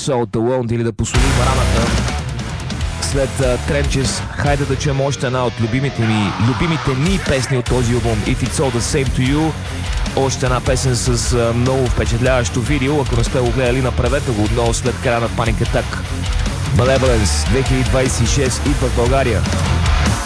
Soul, The Wound, или да посолим раната. След Trenches, хайде да чуем още една от любимите ни песни от този албум, If It's All The Same To You. Още една песен с много впечатляващо видео. Ако не сте го гледали, направете го отново след края на Panic Attack. Malevolence 2026 идва в България.